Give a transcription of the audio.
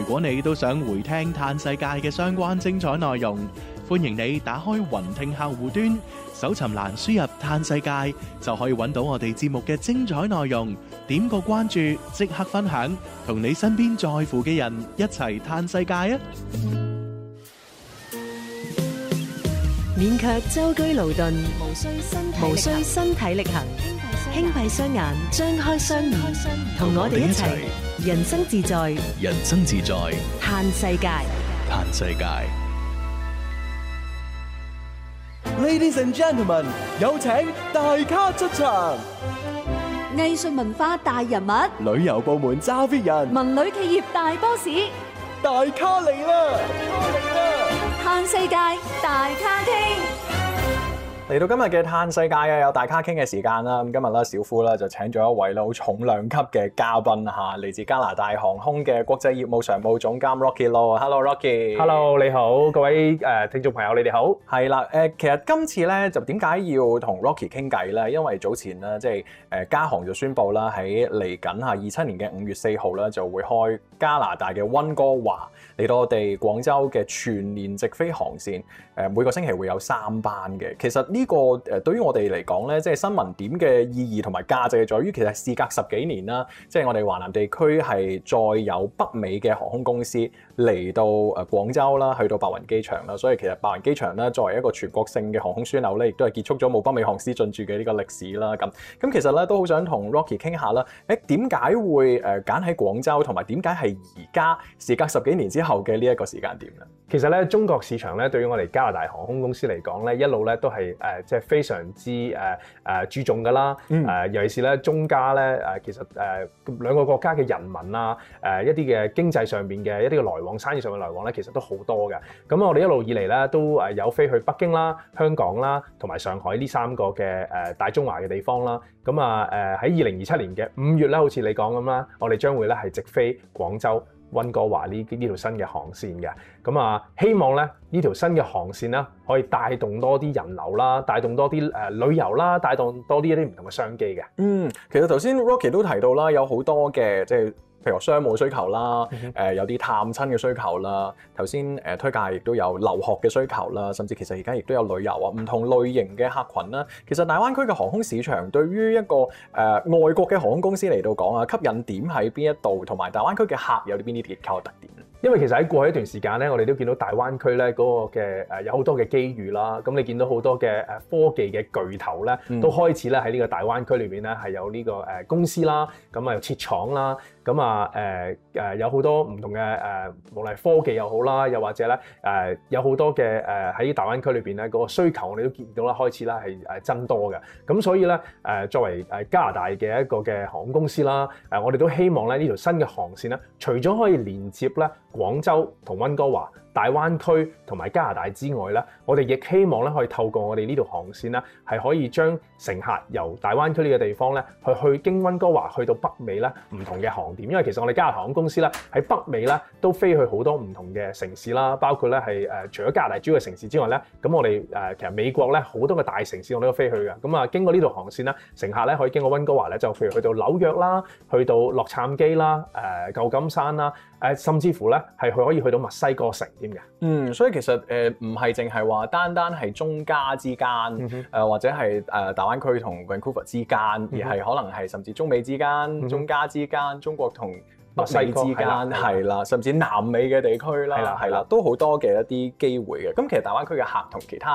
果你都想回聽嘆世界嘅相關精彩內容，歡迎你打開雲聽客戶端，搜尋欄輸入嘆世界，就可以揾到我哋節目嘅精彩內容。點個關注，即刻分享，同你身邊在乎嘅人一齊嘆世界啊！ 免卻舟車勞頓，無需身體力行，輕閉雙眼，張開雙耳，同我哋一齊人生自在， 人生自在， 嘆世界。 嘆世界。 Ladies and gentlemen， 有請大咖出場。 藝術文化大人物， 旅遊部門揸 fit 人， 文旅企業大 boss， 大咖嚟啦！ 嘆世界大咖傾。 嚟到今日嘅嘆世界啊，有大咖傾嘅時間啦。咁今日咧，小夫咧就請咗一位好重量級嘅嘉賓嚇，嚟自加拿大航空嘅國際業務常務總監 Rocky Low。Hello Rocky。Hello， 你好，各位聽眾朋友，你哋好。 係啦，其實今次咧就點解要同 Rocky 傾偈咧？因為早前咧即係加航就宣布啦，喺嚟緊嚇27年嘅5月4號咧就會開加拿大嘅溫哥華嚟到我哋廣州嘅全年直飛航線。每個星期會有3班嘅。其實呢個對於我哋嚟講咧，即係新聞點嘅意義同埋價值係在於，其實事隔10幾年啦，即係我哋華南地區係再有北美嘅航空公司嚟到廣州啦，去到白雲機場啦，所以其實白雲機場咧作為一個全國性嘅航空樞紐咧，亦都係結束咗冇北美航師進駐嘅呢個歷史啦。咁其實咧都好想同 Rocky 傾下啦，點解會揀喺廣州，同埋點解係而家事隔10幾年之後嘅呢一個時間點咧？ 其實咧，中國市場咧對於我哋加拿大航空公司嚟講咧，一路咧都係即係非常之注重㗎啦。尤其是咧中加咧其實兩個國家嘅人民啊，一啲嘅經濟上面嘅一啲嘅來往、生意上嘅來往咧，其實都好多嘅。咁我哋一路以嚟咧都有飛去北京啦、香港啦同埋上海呢3個嘅大中華嘅地方啦。咁喺2027年嘅5月咧，好似你講咁啦，我哋將會咧係直飛廣州溫哥華呢條新嘅航線嘅。咁希望咧呢條新嘅航線啦，可以帶動多啲人流啦，帶動多啲旅遊啦，帶動多啲一啲唔同嘅商機嘅。 其實頭先 Rocky 都提到啦，有好多嘅即係譬如商務需求啦，有啲探親嘅需求啦，頭先推介亦都有留學嘅需求啦，甚至其實而家亦都有旅遊啊，唔同類型嘅客群啦。其實大灣區嘅航空市場對於一個外國嘅航空公司嚟到講啊，吸引點喺邊一度，同埋大灣區嘅客有啲邊啲結構特點？ 因為其實喺過去一段時間咧，我哋都見到大灣區咧嗰個嘅有好多嘅機遇啦。咁你見到好多嘅科技嘅巨頭咧，都開始咧喺呢個大灣區裏邊咧係有呢個公司啦，咁又設廠啦。咁有好多唔同嘅無論係科技又好啦，又或者咧有好多嘅喺大灣區裏邊咧嗰個需求，我哋都見到啦，開始啦係增多嘅。咁所以咧作為加拿大嘅一個嘅航空公司啦，我哋都希望咧呢條新嘅航線咧，除咗可以連接咧廣州同溫哥華、大灣區同埋加拿大之外咧，我哋亦希望咧可以透過我哋呢條航線咧，係可以將乘客由大灣區呢個地方咧，去經溫哥華去到北美咧唔同嘅航點。因為其實我哋加拿大航空公司咧喺北美咧都飛去好多唔同嘅城市啦，包括咧係除咗加拿大主要嘅城市之外咧，咁我哋其實美國咧好多嘅大城市我哋都飛去嘅。咁經過呢條航線咧，乘客咧可以經過溫哥華咧，就譬如去到紐約啦，去到洛杉磯啦、舊金山啦，甚至乎咧係可以去到墨西哥城添嘅。 所以其實唔係淨係話單係中加之間，或者係大灣區同 Vancouver 之間，而係可能係甚至中美之間、中加之間、中國同北美之間，係啦，甚至南美嘅地區啦，係啦，都好多嘅一啲機會嘅。咁其實大灣區嘅客同其他